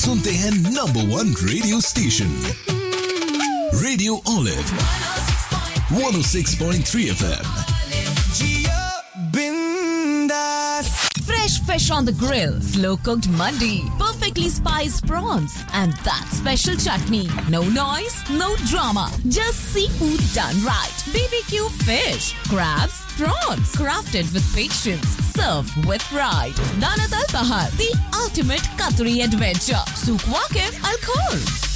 सुनते हैं number 1 radio station radio olive 106.3 FM। Fresh fish on the grill, slow-cooked mandi, perfectly spiced prawns, and that special chutney. No noise, no drama, just seafood done right. BBQ fish, crabs, prawns, crafted with patience, served with pride. Danat Al Bahar, the ultimate Qatari adventure. Souk Waqif Al Khor.